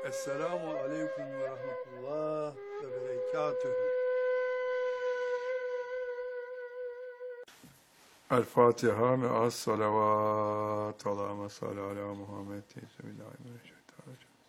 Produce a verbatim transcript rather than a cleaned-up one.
Esselamu aleyküm ve rahmetullah ve berekatühü. El Fatiha ve as salavat. Allahümme salli ala Muhammed. Bismillahirrahmanirrahim.